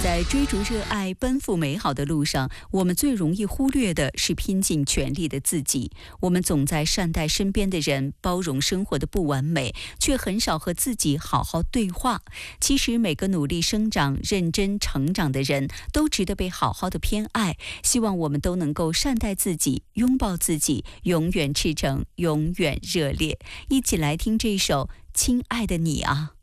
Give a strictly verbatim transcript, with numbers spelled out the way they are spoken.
在追逐热爱、奔赴美好的路上，我们最容易忽略的是拼尽全力的自己。我们总在善待身边的人，包容生活的不完美，却很少和自己好好对话。其实，每个努力生长、认真成长的人，都值得被好好的偏爱。希望我们都能够善待自己，拥抱自己，永远赤诚，永远热烈。一起来听这首《亲爱的你啊》。